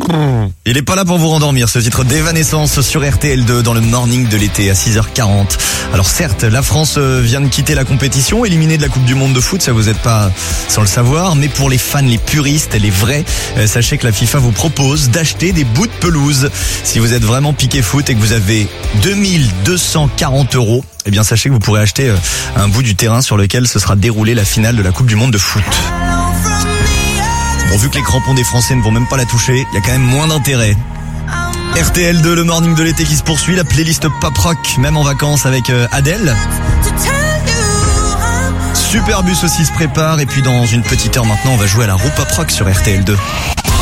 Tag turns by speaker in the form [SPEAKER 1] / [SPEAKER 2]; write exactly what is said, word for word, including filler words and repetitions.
[SPEAKER 1] Il est pas là pour vous rendormir, ce titre d'Evanescence sur R T L deux dans le morning de l'été à six heures quarante. Alors certes, la France vient de quitter la compétition, éliminée de la Coupe du Monde de foot, ça vous aide pas sans le savoir, mais pour les fans, les puristes, les vrais, sachez que la FIFA vous propose d'acheter des bouts de pelouse. Si vous êtes vraiment piqué foot et que vous avez deux mille deux cent quarante euros, eh bien sachez que vous pourrez acheter un bout du terrain sur lequel se sera déroulée la finale de la Coupe du Monde de foot. Bon, vu que les crampons des Français ne vont même pas la toucher, il y a quand même moins d'intérêt. R T L deux, le morning de l'été qui se poursuit, la playlist pop rock, même en vacances avec Adèle. Superbus aussi se prépare, et puis dans une petite heure maintenant, on va jouer à la roue pop rock sur R T L deux.